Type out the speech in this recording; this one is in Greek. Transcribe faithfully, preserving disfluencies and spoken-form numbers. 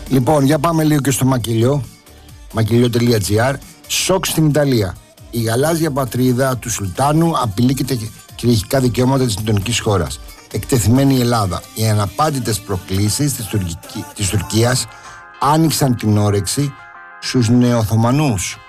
Λοιπόν, για πάμε λίγο και στο Μακελιό. Μακελιό τελεία τζι άρ. Σοκ στην Ιταλία. Η γαλάζια πατρίδα του Σουλτάνου απειλεί και τα κυριαρχικά δικαιώματα της γειτονικής χώρας. Εκτεθειμένη η Ελλάδα. Οι αναπάντητες προκλήσεις της, Τουρκική, της Τουρκίας άνοιξαν την όρεξη στους νεοοθωμανούς.